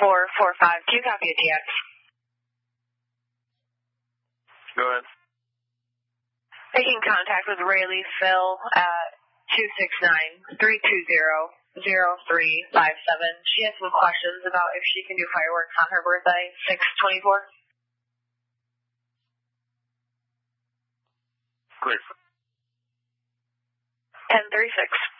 445. Do you copy a TX? Go ahead. Making contact with Rayleigh Phil at 269-320-0357. She has some questions about if she can do fireworks on her birthday, 6/24. Clear. 1036.